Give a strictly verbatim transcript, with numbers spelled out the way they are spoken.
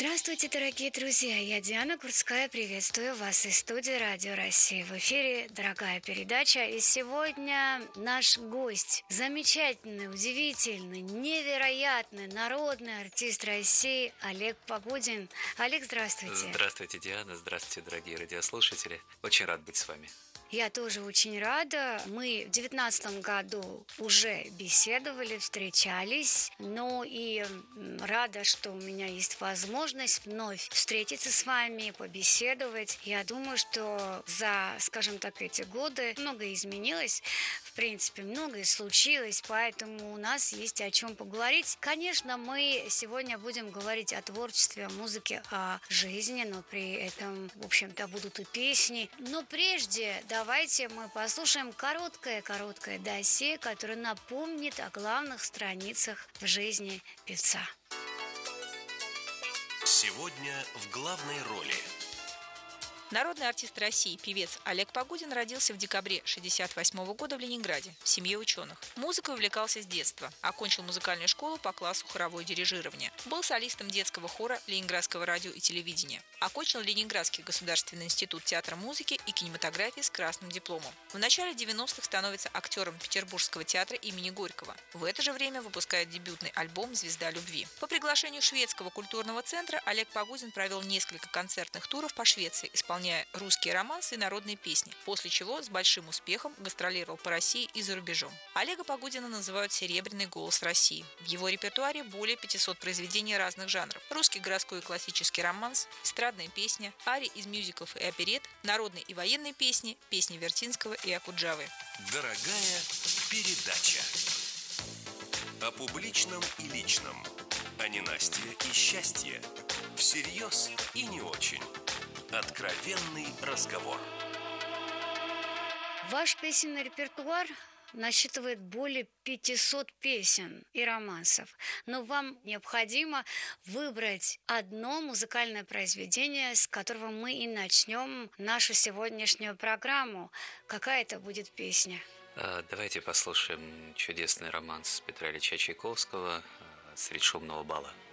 Здравствуйте, дорогие друзья! Я Диана Курцкая, приветствую вас из студии Радио России. В эфире дорогая передача, и сегодня наш гость, замечательный, удивительный, невероятный народный артист России Олег Погудин. Олег, здравствуйте! Здравствуйте, Диана, здравствуйте, дорогие радиослушатели. Очень рад быть с вами. Я тоже очень рада. Мы в девятнадцатом году уже беседовали, встречались, но и рада, что у меня есть возможность вновь встретиться с вами, побеседовать. Я думаю, что за, скажем так, эти годы многое изменилось, в принципе, многое случилось, поэтому у нас есть о чем поговорить. Конечно, мы сегодня будем говорить о творчестве, о музыке, о жизни, но при этом, в общем-то, будут и песни. Но прежде давайте мы послушаем короткое-короткое досье, которое напомнит о главных страницах в жизни певца. Сегодня в главной роли. Народный артист России, певец Олег Погудин родился в декабре шестьдесят восьмого года в Ленинграде, в семье ученых. Музыкой увлекался с детства. Окончил музыкальную школу по классу хоровое дирижирование. Был солистом детского хора Ленинградского радио и телевидения. Окончил Ленинградский государственный институт театра музыки и кинематографии с красным дипломом. В начале девяностых становится актером Петербургского театра имени Горького. В это же время выпускает дебютный альбом «Звезда любви». По приглашению шведского культурного центра Олег Погудин провел несколько концертных туров по Швеции, исполняя русские романсы и народные песни, после чего с большим успехом гастролировал по России и за рубежом. Олега Погудина называют «серебряный голос России». В его репертуаре более пятисот произведений разных жанров: русский городской и классический романс, эстрадная песня, арии из мюзиклов и оперет, народные и военные песни, песни Вертинского и Акуджавы. Дорогая передача. О публичном и личном, о ненастье и счастье, всерьез и не очень. Откровенный разговор. Ваш песенный репертуар насчитывает более пятисот песен и романсов, но вам необходимо выбрать одно музыкальное произведение, с которого мы и начнем нашу сегодняшнюю программу. Какая это будет песня? Давайте послушаем чудесный романс Петра Ильича Чайковского «Средь шумного бала».